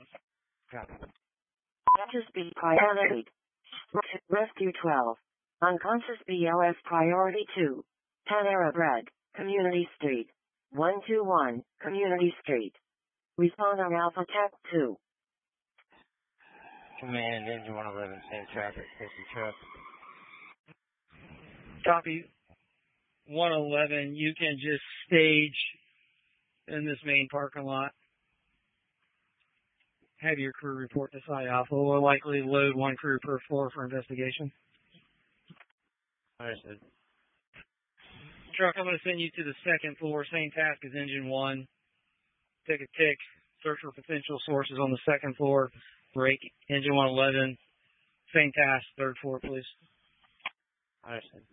Copy. Conscious B priority. Rescue 12. Unconscious BOS priority 2. Panera Bread, Community Street. 121, Community Street. Respond on Alpha Tech 2. Command, engine 111, same traffic, 50 truck. Copy. 111, you can just stage in this main parking lot. Have your crew report to Site Alpha. We'll likely load one crew per floor for investigation. Understood. Truck, I'm going to send you to the second floor. Same task as Engine 1. Take a tick. Search for potential sources on the second floor. Break Engine 111. Same task, third floor, please. Understood.